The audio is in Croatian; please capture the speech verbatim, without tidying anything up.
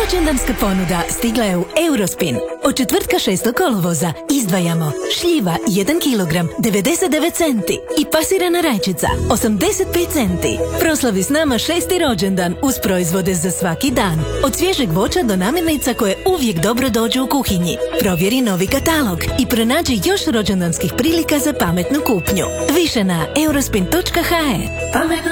Rođendanska ponuda stigla je u Eurospin. Od četvrtka šestog kolovoza izdvajamo šljiva jedan kilogram devedeset devet centi i pasirana rajčica osamdeset pet centi. Proslavi s nama šesti rođendan uz proizvode za svaki dan. Od svježeg voća do namirnica koje uvijek dobro dođu u kuhinji. Provjeri novi katalog i pronađi još rođendanskih prilika za pametnu kupnju. Više na eurospin točka h e. Pametno